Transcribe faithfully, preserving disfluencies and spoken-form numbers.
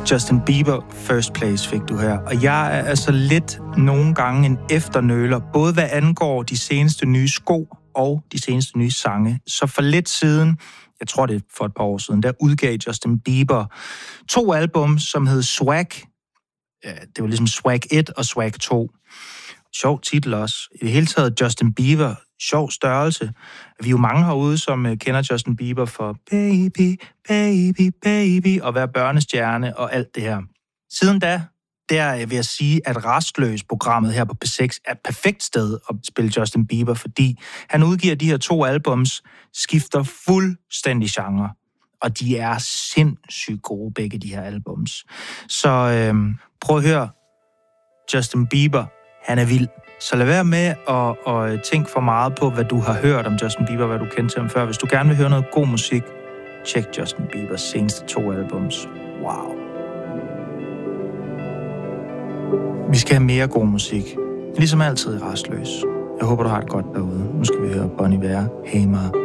Justin Bieber, First Place fik du her. Og jeg er altså lidt nogle gange en efternøler, både hvad angår de seneste nye sko og de seneste nye sange. Så for lidt siden, jeg tror det er for et par år siden, der udgav Justin Bieber to album, som hed Swag. Ja, det var ligesom Swag et og Swag to. Sjov titel også. I det hele taget Justin Bieber, sjov størrelse. Vi er jo mange herude, som kender Justin Bieber for baby, baby, baby, og være børnestjerne og alt det her. Siden da, der vil jeg sige, at Rastløs-programmet her på P seks er et perfekt sted at spille Justin Bieber, fordi han udgiver de her to albums, skifter fuldstændig genre, og de er sindssygt gode, begge de her albums. Så øhm, prøv at høre, Justin Bieber, han er vild. Så lad være med at, at tænke for meget på, hvad du har hørt om Justin Bieber, hvad du kendte til ham før. Hvis du gerne vil høre noget god musik, tjek Justin Biebers seneste to albums. Wow. Vi skal have mere god musik. Ligesom altid i Rastløs. Jeg håber, du har det godt derude. Nu skal vi høre Bon Iver, Hey Ma.